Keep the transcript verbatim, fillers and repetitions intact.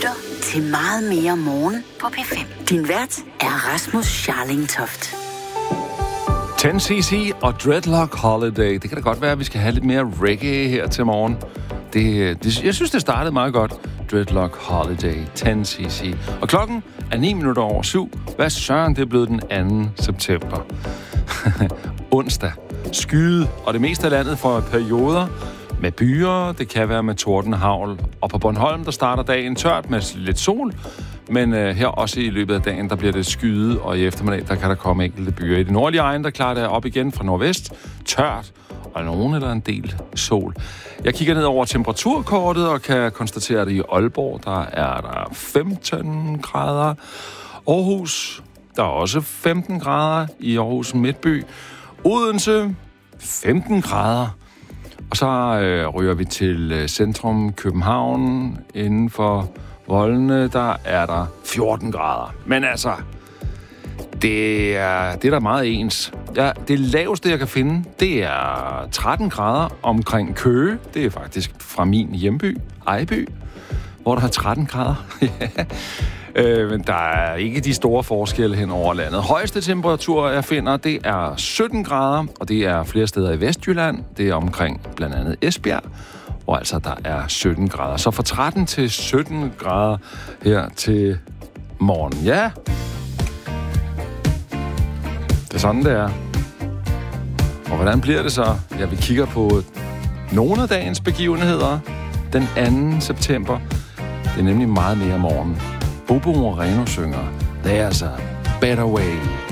lytter til Meget Mere Morgen på P fem. Din vært er Rasmus Scharlingtoft. ti C C og Dreadlock Holiday. Det kan da godt være, at vi skal have lidt mere reggae her til morgen. Det, det, jeg synes, det startede meget godt. Dreadlock Holiday, ti C C. Og klokken er ni minutter over syv. Hvad søren, det er blevet den anden september. Onsdag. Skyde, og det meste af landet for perioder med byer. Det kan være med tordenhavl. Og på Bornholm, der starter dagen tørt med lidt sol. Men øh, her også i løbet af dagen, der bliver det skyde, og i eftermiddag, der kan der komme enkelte byer. I det nordlige egen, der klarer det op igen fra nordvest. Tørt, og nogen eller en del sol. Jeg kigger ned over temperaturkortet og kan konstatere, at i Aalborg, der er der femten grader. Aarhus, der er også femten grader i Aarhus Midtby. Odense, femten grader. Og så øh, ryger vi til øh, centrum København. Inden for voldene, der er der fjorten grader. Men altså, det er, det er da meget ens. Ja, det laveste, jeg kan finde, det er tretten grader omkring Køge. Det er faktisk fra min hjemby, Ejby, hvor der er tretten grader. øh, men der er ikke de store forskelle hen over landet. Højeste temperatur, jeg finder, det er sytten grader, og det er flere steder i Vestjylland. Det er omkring blandt andet Esbjerg, hvor altså der er sytten grader. Så fra tretten til sytten grader her til morgen. Ja, det er sådan, det er. Og hvordan bliver det så? Ja, vi kigger på nogle af dagens begivenheder. Den anden september. Det er nemlig meget mere morgen. Bobo Moreno synger There's a Better Way.